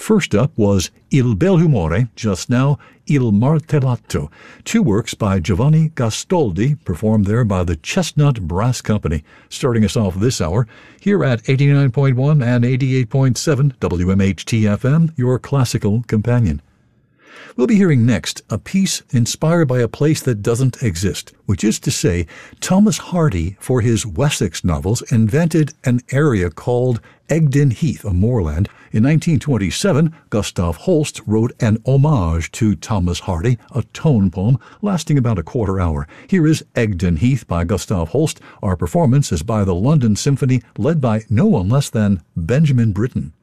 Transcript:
First up was Il bel humore, just now Il martellato, two works by Giovanni Gastoldi, performed there by the Chestnut Brass Company. Starting us off this hour, here at 89.1 and 88.7 WMHT-FM, your classical companion. We'll be hearing next a piece inspired by a place that doesn't exist, which is to say, Thomas Hardy, for his Wessex novels, invented an area called Egdon Heath, a moorland. In 1927, Gustav Holst wrote an homage to Thomas Hardy, a tone poem lasting about a quarter hour. Here is Egdon Heath by Gustav Holst. Our performance is by the London Symphony, led by no one less than Benjamin Britten.